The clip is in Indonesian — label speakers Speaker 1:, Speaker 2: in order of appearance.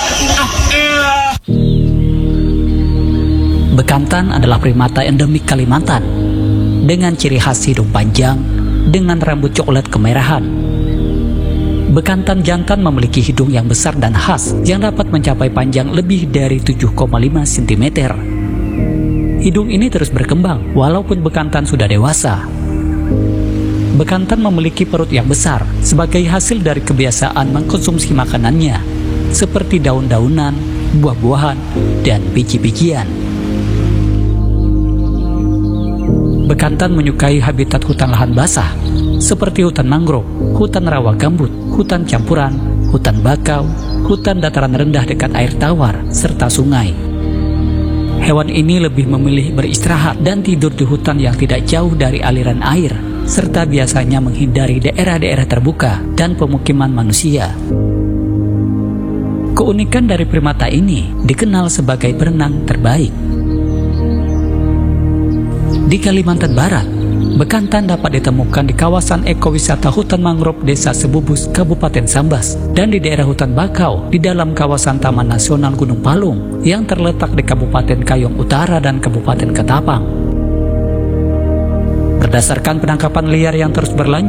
Speaker 1: Bekantan adalah primata endemik Kalimantan dengan ciri khas hidung panjang dengan rambut coklat kemerahan. Bekantan jantan memiliki hidung yang besar dan khas yang dapat mencapai panjang lebih dari 7,5 cm. Hidung ini terus berkembang walaupun bekantan sudah dewasa. Bekantan memiliki perut yang besar sebagai hasil dari kebiasaan mengkonsumsi makanannya seperti daun-daunan, buah-buahan, dan biji-bijian. Bekantan menyukai habitat hutan lahan basah seperti hutan mangrove, hutan rawa gambut, hutan campuran, hutan bakau, hutan dataran rendah dekat air tawar, serta sungai. Hewan ini lebih memilih beristirahat dan tidur di hutan yang tidak jauh dari aliran air, serta biasanya menghindari daerah-daerah terbuka dan pemukiman manusia. Keunikan dari primata ini dikenal sebagai berenang terbaik. Di Kalimantan Barat, bekantan dapat ditemukan di kawasan ekowisata hutan mangrove Desa Sebubus, Kabupaten Sambas, dan di daerah hutan bakau di dalam kawasan Taman Nasional Gunung Palung yang terletak di Kabupaten Kayong Utara dan Kabupaten Ketapang. Berdasarkan penangkapan liar yang terus berlanjut,